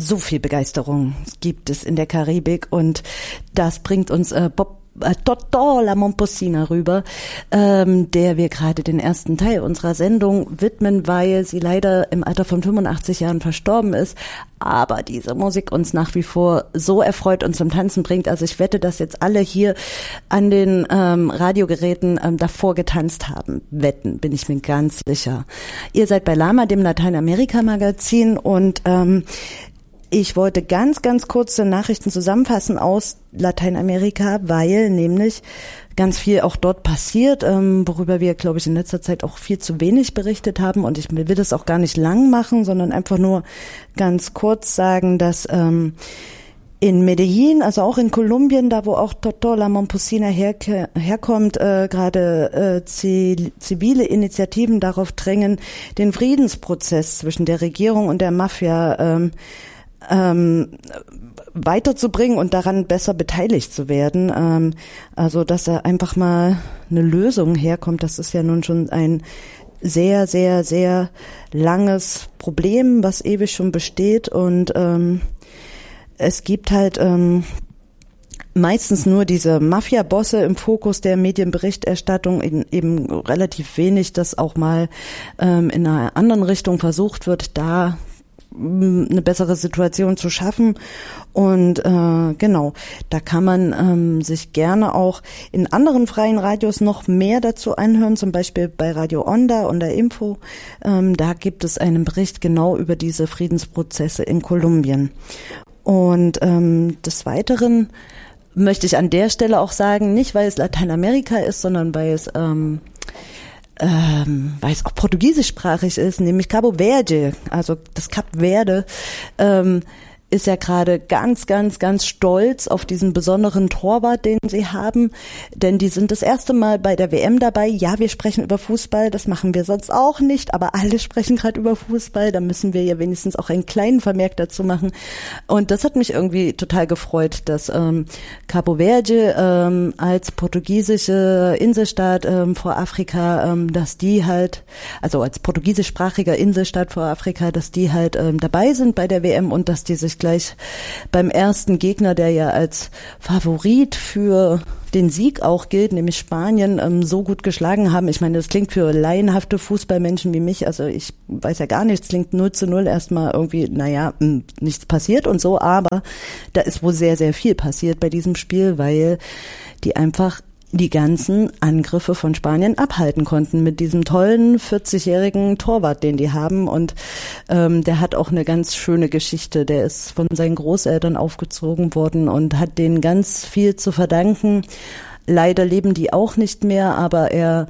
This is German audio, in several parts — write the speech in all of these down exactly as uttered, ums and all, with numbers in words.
so viel Begeisterung gibt es in der Karibik und das bringt uns äh, Bob Totò La Momposina rüber, ähm, der wir gerade den ersten Teil unserer Sendung widmen, weil sie leider im Alter von fünfundachtzig Jahren verstorben ist, aber diese Musik uns nach wie vor so erfreut und zum Tanzen bringt. Also ich wette, dass jetzt alle hier an den ähm, Radiogeräten ähm, davor getanzt haben. Wetten, bin ich mir ganz sicher. Ihr seid bei Lama, dem Lateinamerika-Magazin, und ähm, ich wollte ganz, ganz kurze Nachrichten zusammenfassen aus Lateinamerika, weil nämlich ganz viel auch dort passiert, ähm, worüber wir, glaube ich, in letzter Zeit auch viel zu wenig berichtet haben. Und ich will das auch gar nicht lang machen, sondern einfach nur ganz kurz sagen, dass ähm, in Medellin, also auch in Kolumbien, da wo auch Totò La Momposina her, herkommt, äh, gerade äh, zivile Initiativen darauf drängen, den Friedensprozess zwischen der Regierung und der Mafia ähm, ähm, weiterzubringen und daran besser beteiligt zu werden. Ähm, also, dass da einfach mal eine Lösung herkommt, das ist ja nun schon ein sehr, sehr, sehr langes Problem, was ewig schon besteht, und ähm, es gibt halt ähm, meistens nur diese Mafia-Bosse im Fokus der Medienberichterstattung, in, eben relativ wenig, dass auch mal ähm, in einer anderen Richtung versucht wird, da eine bessere Situation zu schaffen. Und äh, genau, da kann man ähm, sich gerne auch in anderen freien Radios noch mehr dazu anhören, zum Beispiel bei Radio Onda und der Info. Ähm, da gibt es einen Bericht genau über diese Friedensprozesse in Kolumbien. Und ähm, des Weiteren möchte ich an der Stelle auch sagen, nicht weil es Lateinamerika ist, sondern weil es ähm, ähm, weil es auch portugiesischsprachig ist, nämlich Cabo Verde, also das Kap Verde, ähm, ist ja gerade ganz, ganz, ganz stolz auf diesen besonderen Torwart, den sie haben, denn die sind das erste Mal bei der W M dabei. Ja, wir sprechen über Fußball, das machen wir sonst auch nicht, aber alle sprechen gerade über Fußball, da müssen wir ja wenigstens auch einen kleinen Vermerk dazu machen. Und das hat mich irgendwie total gefreut, dass ähm, Cabo Verde ähm, als portugiesische Inselstaat ähm, vor Afrika, ähm, dass die halt, also als portugiesischsprachiger Inselstaat vor Afrika, dass die halt ähm, dabei sind bei der W M und dass die sich gleich beim ersten Gegner, der ja als Favorit für den Sieg auch gilt, nämlich Spanien, ähm, so gut geschlagen haben. Ich meine, das klingt für laienhafte Fußballmenschen wie mich, also ich weiß ja gar nichts, klingt null zu null erstmal irgendwie, naja, mh, nichts passiert und so, aber da ist wohl sehr, sehr viel passiert bei diesem Spiel, weil die einfach die ganzen Angriffe von Spanien abhalten konnten mit diesem tollen vierzigjährigen Torwart, den die haben. Und ähm, der hat auch eine ganz schöne Geschichte. Der ist von seinen Großeltern aufgezogen worden und hat denen ganz viel zu verdanken. Leider leben die auch nicht mehr, aber er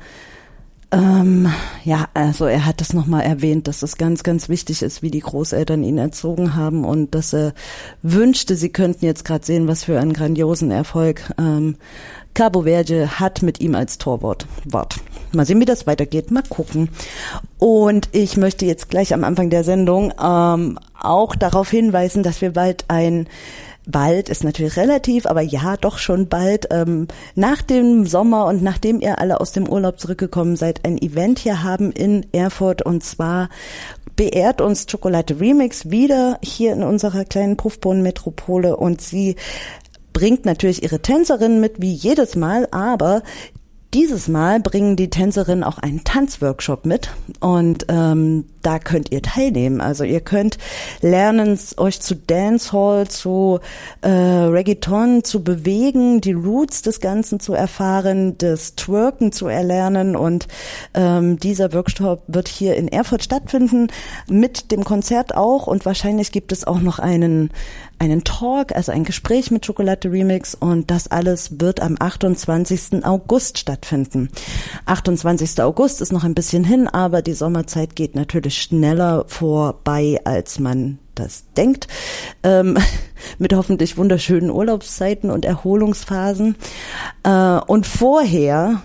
ähm, ja, also er hat das nochmal erwähnt, dass es ganz, ganz wichtig ist, wie die Großeltern ihn erzogen haben und dass er wünschte, sie könnten jetzt gerade sehen, was für einen grandiosen Erfolg ähm, Cabo Verde hat mit ihm als Torwart. Wart. Mal sehen, wie das weitergeht. Mal gucken. Und ich möchte jetzt gleich am Anfang der Sendung ähm, auch darauf hinweisen, dass wir bald ein Bald ist natürlich relativ, aber ja, doch schon bald, ähm, nach dem Sommer und nachdem ihr alle aus dem Urlaub zurückgekommen seid, ein Event hier haben in Erfurt, und zwar beehrt uns Chocolate Remix wieder hier in unserer kleinen Puffbohnen-Metropole, und sie bringt natürlich ihre Tänzerinnen mit, wie jedes Mal, aber dieses Mal bringen die Tänzerinnen auch einen Tanzworkshop mit, und ähm, da könnt ihr teilnehmen. Also ihr könnt lernen, euch zu Dancehall, zu äh, Reggaeton zu bewegen, die Roots des Ganzen zu erfahren, das Twerken zu erlernen, und ähm, dieser Workshop wird hier in Erfurt stattfinden, mit dem Konzert auch, und wahrscheinlich gibt es auch noch einen einen Talk, also ein Gespräch mit Chocolate Remix, und das alles wird am achtundzwanzigsten August stattfinden. achtundzwanzigsten August ist noch ein bisschen hin, aber die Sommerzeit geht natürlich schneller vorbei, als man das denkt, ähm, mit hoffentlich wunderschönen Urlaubszeiten und Erholungsphasen. Äh, und vorher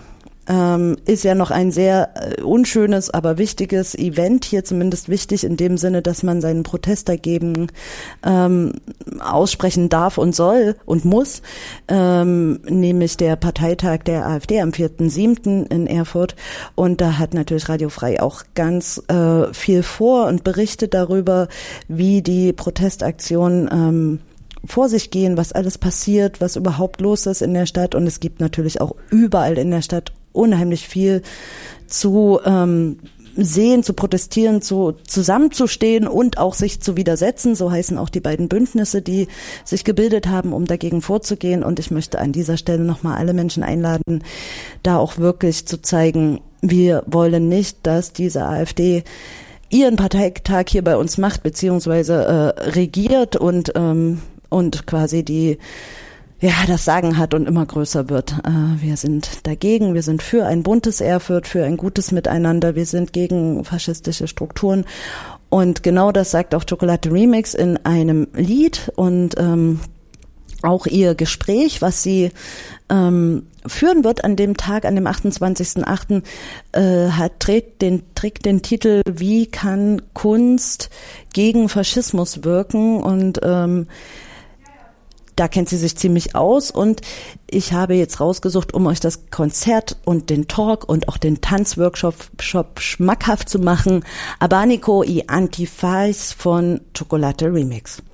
ähm, ist ja noch ein sehr äh, unschönes, aber wichtiges Event hier, zumindest wichtig in dem Sinne, dass man seinen Protest dagegen ähm, aussprechen darf und soll und muss, ähm, nämlich der Parteitag der AfD am vierten siebten in Erfurt. Und da hat natürlich Radio Frei auch ganz äh, viel vor und berichtet darüber, wie die Protestaktionen ähm, vor sich gehen, was alles passiert, was überhaupt los ist in der Stadt. Und es gibt natürlich auch überall in der Stadt unheimlich viel zu ähm, sehen, zu protestieren, zu zusammenzustehen und auch sich zu widersetzen. So heißen auch die beiden Bündnisse, die sich gebildet haben, um dagegen vorzugehen. Und ich möchte an dieser Stelle nochmal alle Menschen einladen, da auch wirklich zu zeigen, wir wollen nicht, dass diese AfD ihren Parteitag hier bei uns macht, beziehungsweise äh, regiert und ähm, und quasi die, ja, das Sagen hat und immer größer wird. Äh, wir sind dagegen, wir sind für ein buntes Erfurt, für ein gutes Miteinander, wir sind gegen faschistische Strukturen. Und genau das sagt auch Chocolate Remix in einem Lied und ähm, auch ihr Gespräch, was sie ähm, führen wird an dem Tag, an dem achtundzwanzigsten achten Äh, hat trägt den trägt den Titel Wie kann Kunst gegen Faschismus wirken? Und ähm, da kennt sie sich ziemlich aus und ich habe jetzt rausgesucht, um euch das Konzert und den Talk und auch den Tanzworkshop Shop schmackhaft zu machen, Abanico y Antifaz von Chocolate Remix.